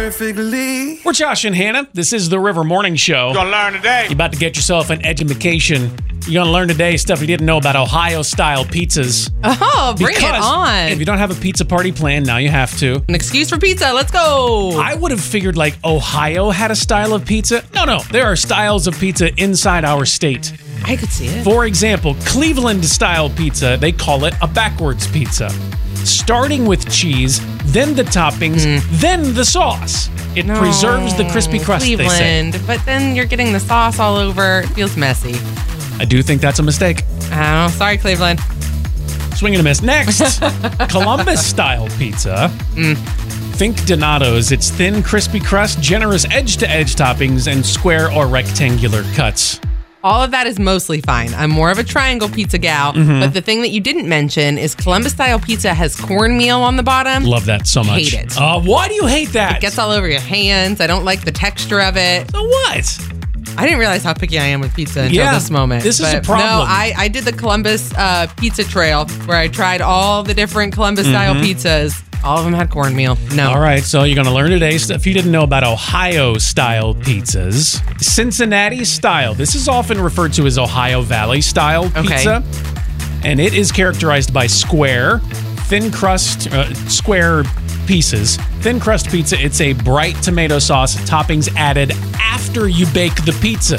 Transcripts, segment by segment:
perfectly. We're Josh and Hannah. This is the River Morning Show. You're gonna learn today. You're about to get yourself an edumacation. You're going to learn today stuff you didn't know about Ohio-style pizzas. Oh, bring it on. If you don't have a pizza party planned, now you have to. An excuse for pizza. Let's go. I would have figured like Ohio had a style of pizza. No. There are styles of pizza inside our state. I could see it. For example, Cleveland-style pizza, they call it a backwards pizza. Starting with cheese, then the toppings, then the sauce. It preserves the crispy crust, Cleveland, they say. But then you're getting the sauce all over. It feels messy. I do think that's a mistake. Oh, sorry, Cleveland. Swing and a miss. Next, Columbus-style pizza. Think Donato's. It's thin, crispy crust, generous edge-to-edge toppings, and square or rectangular cuts. All of that is mostly fine. I'm more of a triangle pizza gal, but the thing that you didn't mention is Columbus-style pizza has cornmeal on the bottom. Love that so much. Hate it. Why do you hate that? It gets all over your hands. I don't like the texture of it. So what? I didn't realize how picky I am with pizza until this moment. This is a problem. No, I did the Columbus pizza trail where I tried all the different Columbus-style pizzas. All of them had cornmeal. No. All right, so you're going to learn today stuff you didn't know about Ohio-style pizzas. Cincinnati-style. This is often referred to as Ohio Valley-style pizza. And it is characterized by square, thin crust, square pieces. Thin crust pizza, it's a bright tomato sauce, toppings added after you bake the pizza.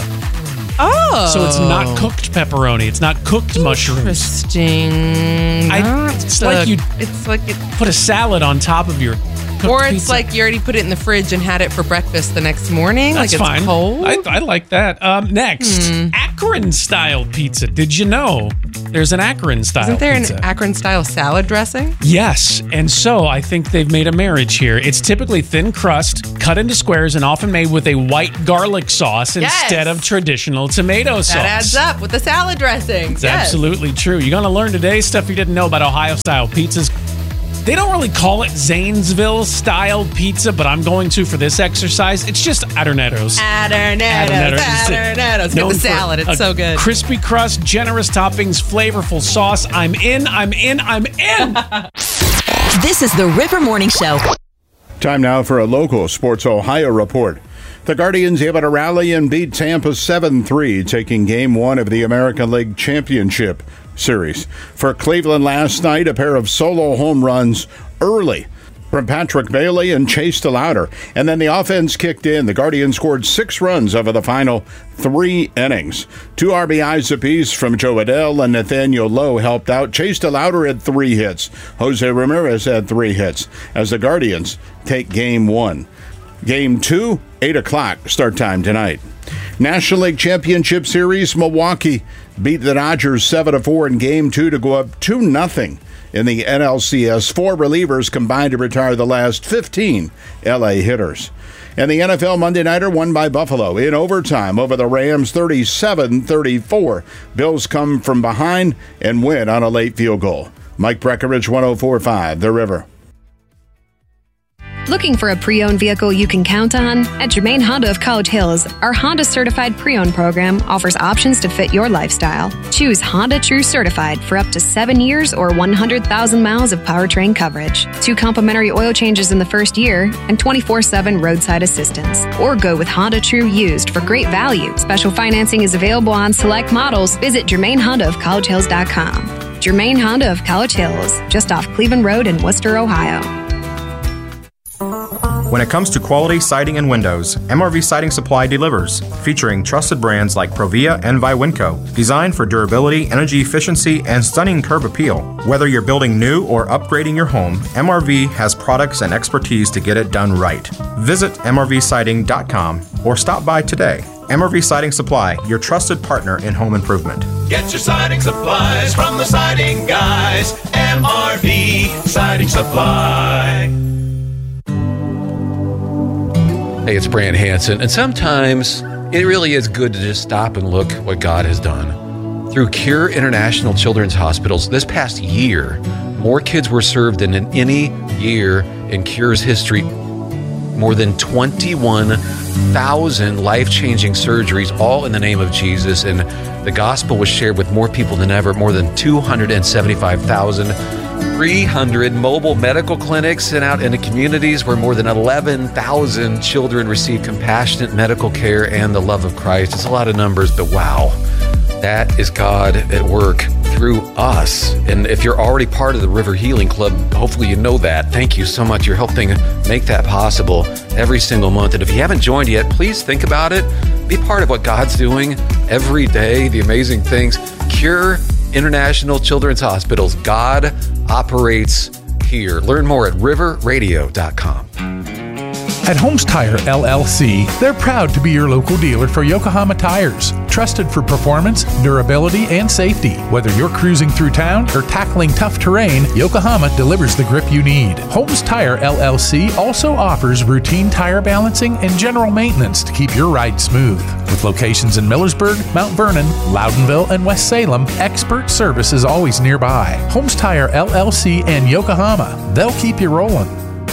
Oh. So it's not cooked pepperoni. It's not cooked mushrooms. Interesting. It's like you put a salad on top of your cooked Or it's pizza. like you already put it in the fridge and had it for breakfast the next morning. That's like it's fine. cold. I like that. Next, Akron-style pizza. Did you know there's an Akron-style Isn't there pizza? an Akron-style salad dressing? Yes, and so I think they've made a marriage here. It's typically thin crust, cut into squares, and often made with a white garlic sauce instead of traditional tomato sauce. That adds up with the salad dressing. It's absolutely true. You're going to learn today stuff you didn't know about Ohio-style pizzas. They don't really call it Zanesville-style pizza, but I'm going to for this exercise. It's just Adernetto's. Adernetto's. Get the salad. It's so good. Crispy crust, generous toppings, flavorful sauce. I'm in. This is the River Morning Show. Time now for a local Sports Ohio report. The Guardians able to rally and beat Tampa 7-3, taking Game 1 of the American League Championship Series. For Cleveland last night, a pair of solo home runs early from Patrick Bailey and Chase DeLauder. And then the offense kicked in. The Guardians scored 6 runs over the final 3 innings. 2 RBIs apiece from Joe Adell and Nathaniel Lowe helped out. Chase DeLauder had 3 hits. Jose Ramirez had 3 hits as the Guardians take Game 1. Game 2, 8 o'clock start time tonight. National League Championship Series, Milwaukee beat the Dodgers 7-4 in Game 2 to go up 2-0 in the NLCS. 4 relievers combined to retire the last 15 LA hitters. And the NFL Monday Nighter won by Buffalo in overtime over the Rams 37-34. Bills come from behind and win on a late field goal. Mike Breckenridge, 104.5, The River. Looking for a pre-owned vehicle you can count on? At Germain Honda of College Hills, our Honda Certified Pre-Owned program offers options to fit your lifestyle. Choose Honda True Certified for up to 7 years or 100,000 miles of powertrain coverage, 2 complimentary oil changes in the first year, and 24/7 roadside assistance. Or go with Honda True Used for great value. Special financing is available on select models. Visit GermainHondaofCollegeHills.com. Germain Honda of College Hills, just off Cleveland Road in Worcester, Ohio. When it comes to quality siding and windows, MRV Siding Supply delivers, featuring trusted brands like Provia and Viwinco, designed for durability, energy efficiency, and stunning curb appeal. Whether you're building new or upgrading your home, MRV has products and expertise to get it done right. Visit MRVsiding.com or stop by today. MRV Siding Supply, your trusted partner in home improvement. Get your siding supplies from the siding guys. MRV Siding Supply. Hey, it's Brant Hansen, and sometimes it really is good to just stop and look what God has done. Through Cure International Children's Hospitals, this past year, more kids were served than in any year in Cure's history. More than 21,000 life-changing surgeries, all in the name of Jesus, and the gospel was shared with more people than ever. More than 275,000 300 mobile medical clinics sent out into communities where more than 11,000 children receive compassionate medical care and the love of Christ. It's a lot of numbers, but wow, that is God at work through us. And if you're already part of the River Healing Club, hopefully you know that. Thank you so much. You're helping make that possible every single month. And if you haven't joined yet, please think about it. Be part of what God's doing every day, the amazing things. Cure International Children's Hospitals. God operates here. Learn more at riverradio.com. At Holmes Tire LLC, they're proud to be your local dealer for Yokohama tires. Trusted for performance, durability, and safety. Whether you're cruising through town or tackling tough terrain, Yokohama delivers the grip you need. Holmes Tire LLC also offers routine tire balancing and general maintenance to keep your ride smooth. With locations in Millersburg, Mount Vernon, Loudonville, and West Salem, expert service is always nearby. Holmes Tire LLC and Yokohama, they'll keep you rolling.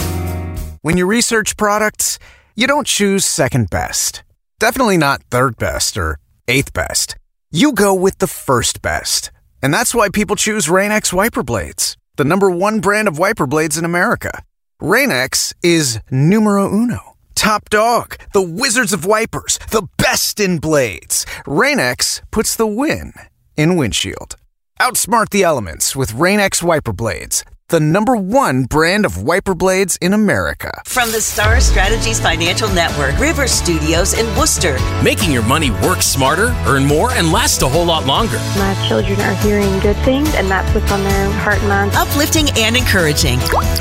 When you research products, you don't choose second best. Definitely not third best or eighth best. You go with the first best. And that's why people choose Rain-X wiper blades, the #1 brand of wiper blades in America. Rain-X is numero uno. Top dog, the wizards of wipers, the best in blades. Rain-X puts the win in windshield. Outsmart the elements with Rain-X wiper blades, the #1 brand of wiper blades in America. From the Star Strategies Financial Network, River Studios in Worcester. Making your money work smarter, earn more, and last a whole lot longer. My children are hearing good things, and that's what's on their heart and mind. Uplifting and encouraging.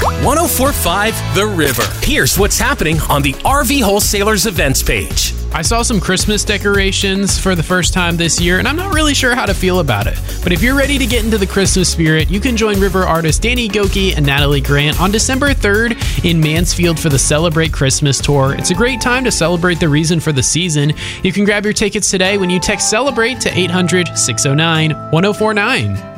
104.5 The River. Here's what's happening on the RV Wholesalers events page. I saw some Christmas decorations for the first time this year, and I'm not really sure how to feel about it. But if you're ready to get into the Christmas spirit, you can join River artists Danny Goki and Natalie Grant on December 3rd in Mansfield for the Celebrate Christmas Tour. It's a great time to celebrate the reason for the season. You can grab your tickets today when you text CELEBRATE to 800-609-1049.